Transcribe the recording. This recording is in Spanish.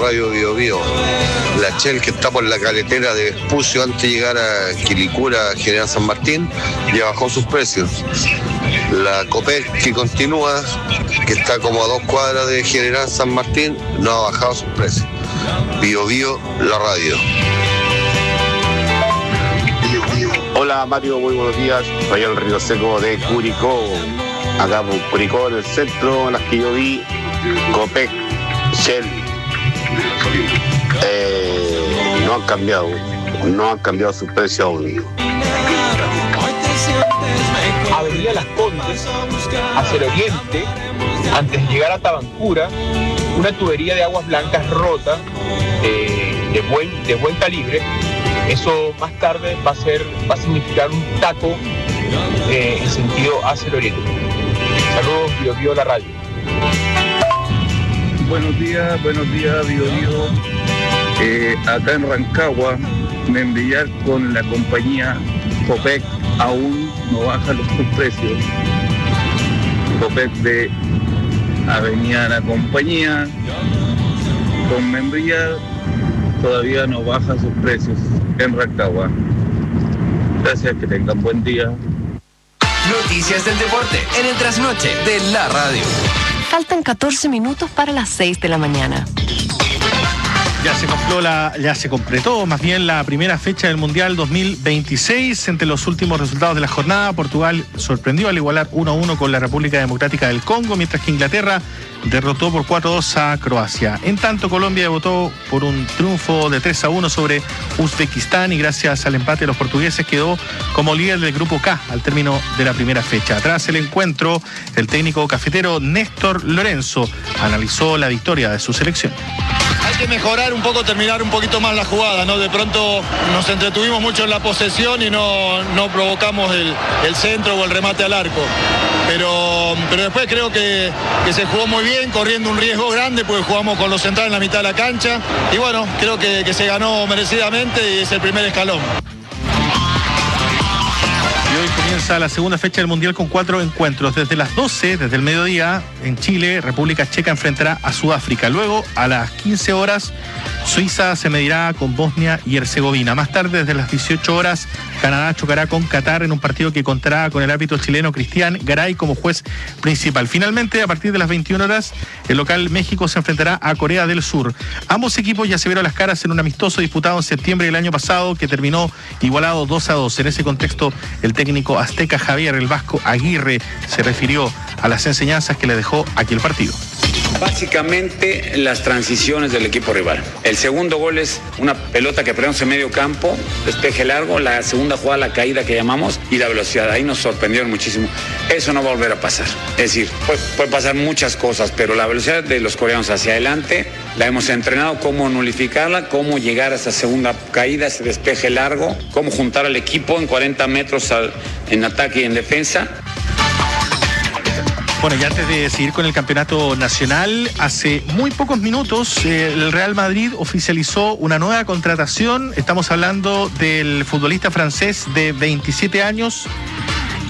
Radio Bio Bio. La Shell, que está por la carretera de Vespucio antes de llegar a Quilicura, General San Martín, ya bajó sus precios. La Copec, que continúa, que está como a 2 cuadras de General San Martín, no ha bajado sus precios. Bio Bio, la radio. Hola Mario, muy buenos días. Soy el Río Seco de Curicó. Acá por Curicó, en el centro, las que yo vi, Copec, Shell, no han cambiado sus precios aún. Avenida Las Condes, hacia el oriente, antes de llegar a Tabancura, una tubería de aguas blancas rota, de buen calibre. Eso más tarde va a significar un taco en sentido hacia el oriente. Saludos, Bio Bio, la radio. Buenos días, Bio Bio. Acá en Rancagua, Membrillar con la compañía Copec aún no baja sus precios. Copec de Avenida La Compañía con Membrillar todavía no baja sus precios en Rancagua. Gracias, que tengan buen día. Noticias del deporte en el trasnoche de la radio. Faltan 14 minutos para las 6 de la mañana. Ya se completó más bien la primera fecha del Mundial 2026. Entre los últimos resultados de la jornada, Portugal sorprendió al igualar 1-1 con la República Democrática del Congo, mientras que Inglaterra derrotó por 4-2 a Croacia. En tanto, Colombia debutó por un triunfo de 3-1 sobre Uzbekistán y gracias al empate los portugueses quedó como líder del grupo K al término de la primera fecha. Tras el encuentro, el técnico cafetero Néstor Lorenzo analizó la victoria de su selección. Hay que mejorar un poco, terminar un poquito más la jugada, ¿no? De pronto nos entretuvimos mucho en la posesión y no provocamos el centro o el remate al arco. Pero después creo que se jugó muy bien, corriendo un riesgo grande, porque jugamos con los centrales en la mitad de la cancha. Y bueno, creo que se ganó merecidamente y es el primer escalón. Y hoy comienza la segunda fecha del Mundial con 4 encuentros. Desde las 12, desde el mediodía, en Chile, República Checa enfrentará a Sudáfrica. Luego, a las 15 horas, Suiza se medirá con Bosnia y Herzegovina. Más tarde, desde las 18 horas, Canadá chocará con Qatar en un partido que contará con el árbitro chileno Cristian Garay como juez principal. Finalmente, a partir de las 21 horas, el local México se enfrentará a Corea del Sur. Ambos equipos ya se vieron las caras en un amistoso disputado en septiembre del año pasado que terminó igualado 2-2. En ese contexto, el técnico azteca Javier el Vasco Aguirre se refirió a las enseñanzas que le dejó aquel partido. Básicamente las transiciones del equipo rival. El segundo gol es una pelota que perdemos en medio campo, despeje largo, la segunda jugada, la caída que llamamos, y la velocidad. Ahí nos sorprendieron muchísimo. Eso no va a volver a pasar. Es decir, puede pasar muchas cosas, pero la velocidad de los coreanos hacia adelante la hemos entrenado, cómo nulificarla, cómo llegar a esa segunda caída, ese despeje largo, cómo juntar al equipo en 40 metros en ataque y en defensa. Bueno, y antes de seguir con el campeonato nacional, hace muy pocos minutos el Real Madrid oficializó una nueva contratación. Estamos hablando del futbolista francés de 27 años,